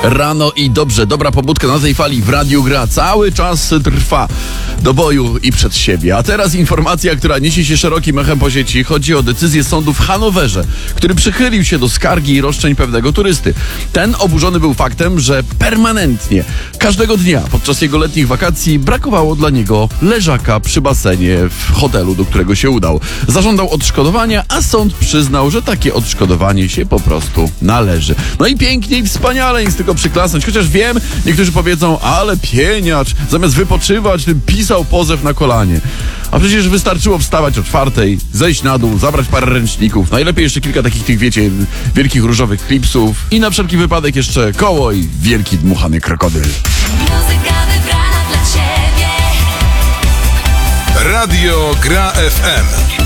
rano i dobrze. Dobra pobudka na tej fali w Radiu Gra cały czas trwa do boju i przed siebie. A teraz informacja, która niesie się szerokim echem po sieci. Chodzi o decyzję sądu w Hanowerze, który przychylił się do skargi i roszczeń pewnego turysty. Ten oburzony był faktem, że permanentnie, każdego dnia podczas jego letnich wakacji brakowało dla niego leżaka przy basenie w hotelu, do którego się udał. Zażądał odszkodowania, a sąd przyznał, że takie odszkodowanie się po prostu należy. No i pięknie i wspaniale, nic tylko przyklasnąć. Chociaż wiem, niektórzy powiedzą, ale pieniacz, zamiast wypoczywać, pisał pozew na kolanie. A przecież wystarczyło wstawać o 4:00, zejść na dół, zabrać parę ręczników, najlepiej jeszcze kilka takich tych, wiecie, wielkich różowych klipsów i na wszelki wypadek jeszcze koło i wielki dmuchany krokodyl. Muzyka wybrana dla ciebie. Radio Gra FM.